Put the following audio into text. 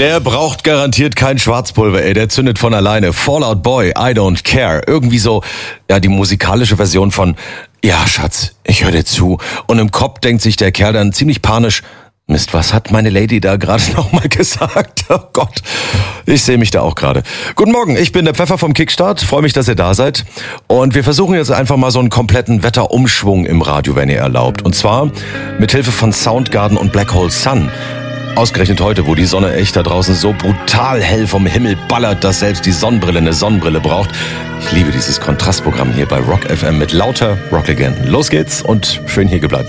Der braucht garantiert kein Schwarzpulver, ey. Der zündet von alleine. Fall Out Boy, I Don't Care. Irgendwie so, ja, die musikalische Version von ja, Schatz, ich höre dir zu. Und im Kopf denkt sich der Kerl dann ziemlich panisch, Mist, was hat meine Lady da gerade nochmal gesagt? Oh Gott, ich sehe mich da auch gerade. Guten Morgen, ich bin der Pfeffer vom Kickstart. Freue mich, dass ihr da seid. Und wir versuchen jetzt einfach mal so einen kompletten Wetterumschwung im Radio, wenn ihr erlaubt. Und zwar mit Hilfe von Soundgarden und Black Hole Sun. Ausgerechnet heute, wo die Sonne echt da draußen so brutal hell vom Himmel ballert, dass selbst die Sonnenbrille eine Sonnenbrille braucht. Ich liebe dieses Kontrastprogramm hier bei Rock FM mit lauter Rock Again. Los geht's und schön hier gebleibt.